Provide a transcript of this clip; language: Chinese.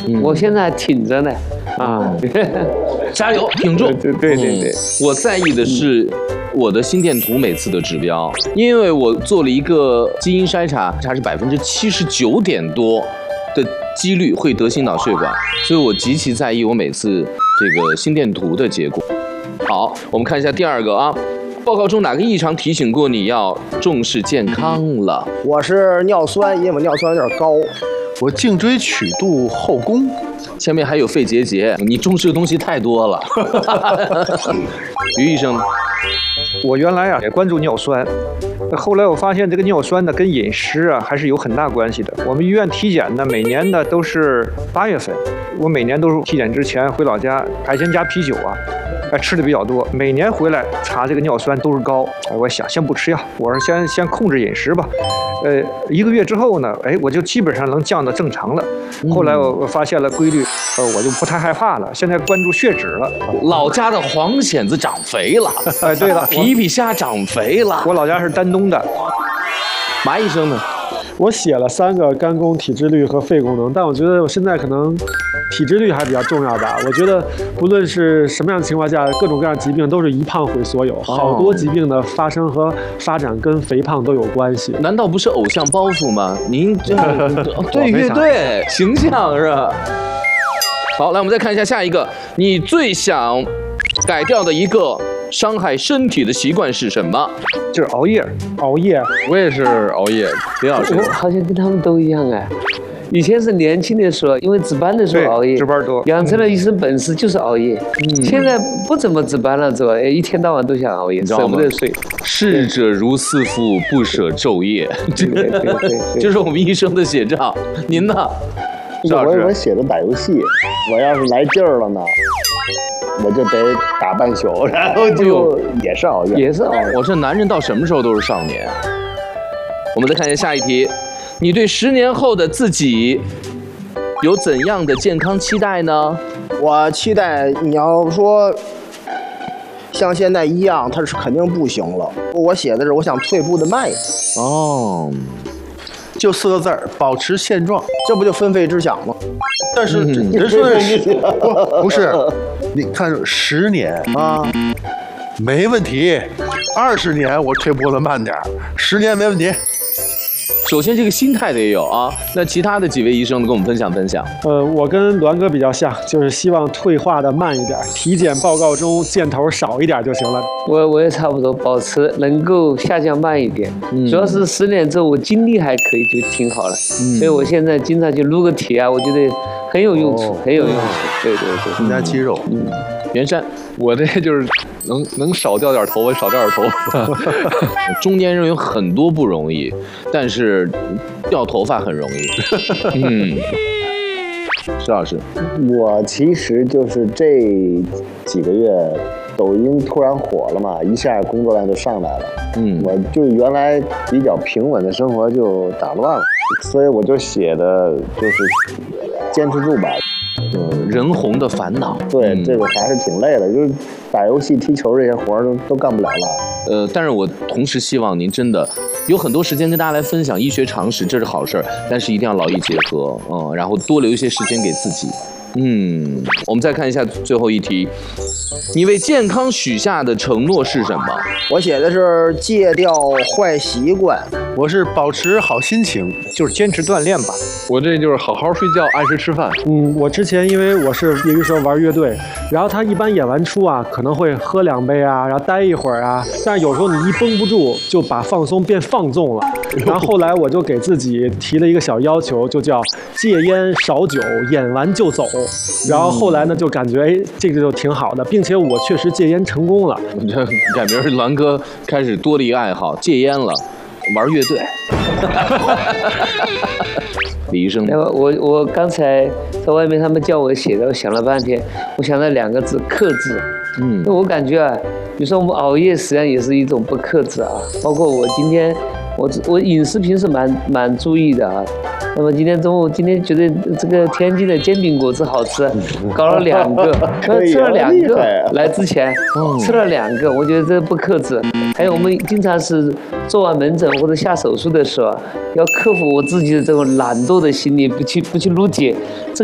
我现在还挺着呢。啊， 加油，挺住！ 对， 我在意的是我的心电图每次的指标，因为我做了一个基因筛查，它是79%点多的几率会得心脑血管，所以我极其在意我每次这个心电图的结果。好，我们看一下第二个啊。报告中哪个异常提醒过你要重视健康了？ 我是尿酸，因为我尿酸有点高。 我颈椎曲度后弓。 前面还有肺结节，你重视的东西太多了。于医生， 我原来也关注尿酸，后来我发现这个尿酸呢跟饮食还是有很大关系的。我们医院体检呢每年呢都是8月份，我每年都是体检之前回老家，海鲜加啤酒吃的比较多，每年回来查这个尿酸都是高。我想先不吃药，我说先控制饮食吧。1个月之后呢，我就基本上能降到正常了。后来我发现了规律，我就不太害怕了。现在关注血脂了。 老家的黄蚬子长肥了， 对了， 皮皮虾长肥了。 我老家是丹东的。 马医生呢？ 我写了3个肝功、体脂率和肺功能，但我觉得我现在可能体脂率还比较重要吧。我觉得不论是什么样的情况下，各种各样的疾病都是一胖毁所有，好多疾病的发生和发展跟肥胖都有关系。 难道不是偶像包袱吗？您这对乐队形象是吧？好，来我们再看一下下一个，你最想改掉的一个伤害身体的习惯是什么？ 就是熬夜。 我也是熬夜。李老师， 我好像跟他们都一样以前是年轻的时候，因为值班的时候熬夜， 值班多， 养成了一身本事就是熬夜。现在不怎么值班了，之后一天到晚都想熬夜，舍不得睡。 逝者如斯夫，不舍昼夜。 对， 就是我们医生的写照。您呢？ 我写的打游戏，我要是来劲儿了呢，我就得打半宿，然后就也是熬夜。 我这男人到什么时候都是少年。我们再看一下下一题，你对10年后的自己有怎样的健康期待呢？ 我期待你要说像现在一样，他是肯定不行了。我写的是我想退步的慢一点。 就4个字儿，保持现状， 这不就分肺之想吗？ 但是人说的是不是？你看10年没问题，20年我退步的慢点，10年没问题。 首先，这个心态得有啊。那其他的几位医生跟我们分享分享。 我跟栾哥比较像，就是希望退化的慢一点，体检报告中箭头少一点就行了。 我也差不多，保持能够下降慢一点。主要是10年之后我精力还可以，就挺好了。所以我现在经常去撸个铁我觉得很有用处，很有用处。对， 增加肌肉。 袁山， 我这就是能少掉点头发，少掉点头发。 中年人有很多不容易，但是掉头发很容易。石老师， 我其实就是这几个月抖音突然火了嘛，一下工作量就上来了。我就原来比较平稳的生活就打乱了，所以我就写的就是坚持住吧。 人红的烦恼。 对，这个还是挺累的，就是打游戏、踢球这些活都干不了了。 但是我同时希望您真的有很多时间跟大家来分享医学常识，这是好事儿，但是一定要劳逸结合，然后多留一些时间给自己。我们再看一下最后一题，你为健康许下的承诺是什么？ 我写的是戒掉坏习惯， 我是保持好心情， 就是坚持锻炼吧。 我这就是好好睡觉，按时吃饭。 我之前因为我是业余时候玩乐队，然后他一般演完出可能会喝2杯然后待一会儿但是有时候你一绷不住，就把放松变放纵了。然后后来我就给自己提了一个小要求，就叫戒烟少酒，演完就走。然后后来呢，就感觉这个就挺好的，并且我确实戒烟成功了。 你这改名栾哥开始多了一个爱好，戒烟了，玩乐队。李医生， 我刚才在外面他们叫我写的，我想了半天，我想到2个字：克制。那我感觉比如说我们熬夜实际上也是一种不克制包括我今天我饮食平时蛮注意的那么今天中午觉得这个天津的煎饼果子好吃，搞了2个，吃了2个，来之前吃了2个，我觉得这不克制。还有我们经常是做完门诊或者下手术的时候，要克服我自己的这种懒惰的心理，不去撸铁。